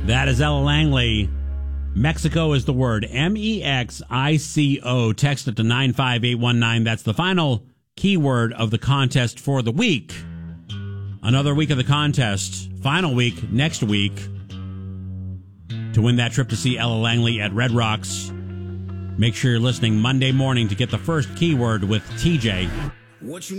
That is Ella Langley. Mexico is the word. MEXICO. Text it to 95819. That's the final keyword of the contest for the week. Another week of the contest. Final week next week to win that trip to see Ella Langley at Red Rocks. Make sure you're listening Monday morning to get the first keyword with TJ.